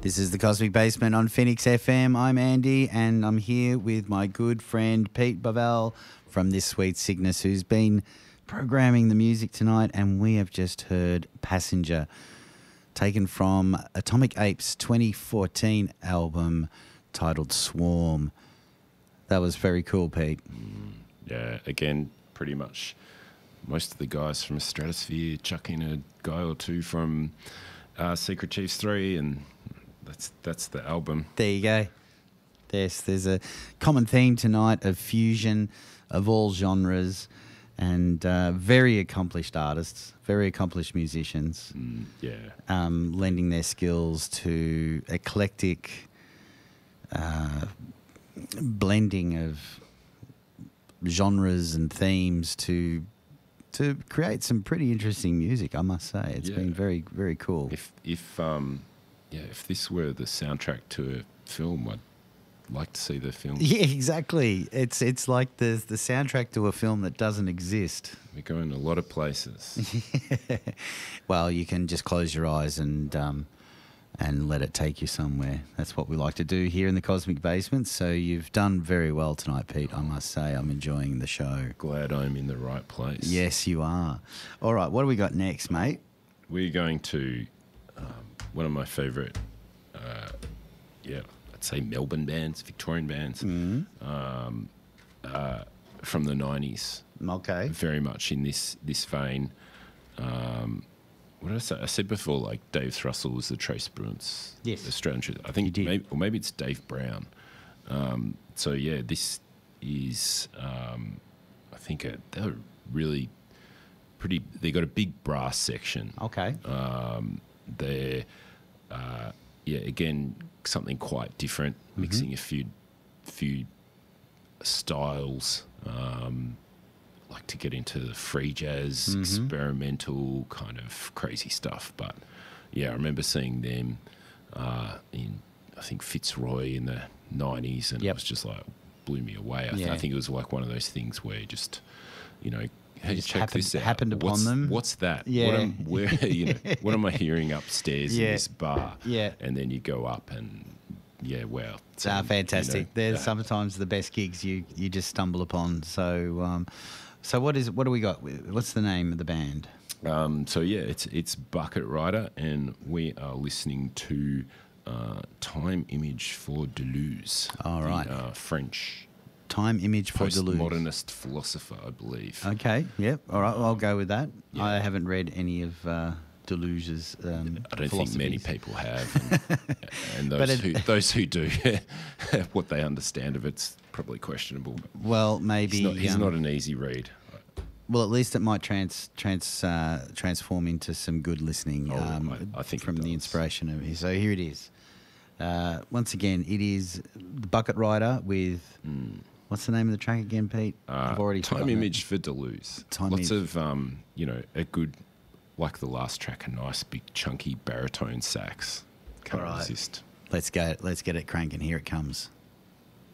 This is the Cosmic Basement on Phoenix FM. I'm Andy, and I'm here with my good friend Pete Bovell from This Sweet Sickness, who's been programming the music tonight, and we have just heard Passenger, taken from Atomic Apes' 2014 album titled Swarm. That was very cool, Pete. Yeah, again, pretty much most of the guys from Stratosphere chuck in a guy or two from Secret Chiefs 3, and that's the album. There you go. There's a common theme tonight of fusion of all genres and very accomplished artists, very accomplished musicians. Lending their skills to eclectic blending of genres and themes to create some pretty interesting music, I must say. It's been very, very cool. If this were the soundtrack to a film, I'd like to see the film. Yeah, exactly. It's like the soundtrack to a film that doesn't exist. We're going a lot of places. Well, you can just close your eyes and let it take you somewhere. That's what we like to do here in the Cosmic Basement. So you've done very well tonight, Pete, I must say. I'm enjoying the show. Glad I'm in the right place. Yes, you are. All right, what do we got next, mate? We're going to one of my favourite, I'd say Melbourne bands, Victorian bands, from the 90s. Okay. Very much in this vein. What did I say? I said before, like Dave Thrussell was the Trace Bruins. Yes. Australian truth. I think maybe it's Dave Brown. This is, I think they're really pretty, they got a big brass section. Okay. They're, again, something quite different, mixing a few styles, like to get into the free jazz, experimental kind of crazy stuff. But yeah, I remember seeing them in, I think, Fitzroy in the 90s, and it was just like, blew me away. I think it was like one of those things where just, hey, check this out. Happened upon them. What's that? Yeah. What am I hearing upstairs in this bar? Yeah. And then you go up and, wow. Fantastic. They're sometimes the best gigs you just stumble upon. So what do we got? What's the name of the band? It's Bucket Rider, and we are listening to Time Image for Deleuze. All right. The French Time Image for Deleuze. Postmodernist philosopher, I believe. Okay, yep. All right, well, I'll go with that. Yeah. I haven't read any of Deleuze's I don't think many people have. And those who do, what they understand of it's probably questionable. Well, maybe... He's not an easy read. Well, at least it might transform into some good listening I think from the inspiration of it. So here it is. Once again, it is the Bucket Rider with... What's the name of the track again, Pete? I've already Time Image for Deleuze. Lots of, a good, like the last track, a nice big chunky baritone sax. Can't resist. Let's get it cranking. Here it comes.